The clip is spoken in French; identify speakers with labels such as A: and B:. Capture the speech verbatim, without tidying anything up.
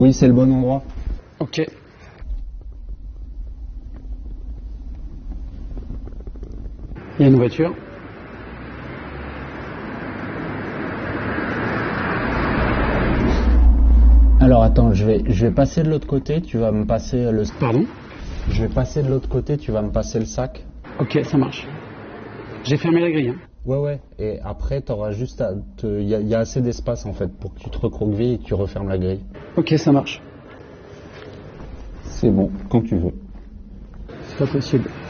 A: Oui, c'est le bon endroit.
B: Ok. Il y a une voiture.
A: Alors attends, je vais, je vais passer de l'autre côté, tu vas me passer le...
B: Pardon?
A: Je vais passer de l'autre côté, tu vas me passer le sac.
B: Ok, ça marche. J'ai fermé la grille. Hein.
A: Ouais, ouais, et après, t'auras juste à... Il y, y a assez d'espace, en fait, pour que tu te recroquevilles et que tu refermes la grille.
B: Ok, ça marche.
A: C'est bon, quand tu veux.
B: C'est pas possible.